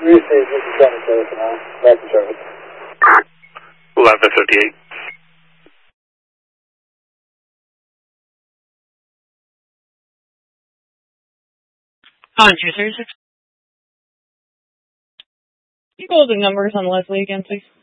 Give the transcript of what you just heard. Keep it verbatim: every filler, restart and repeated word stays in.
Received, this is County Service now. Back to service. eleven fifty-eight. On two thirty-six. Can you go with the numbers on Leslie again, please?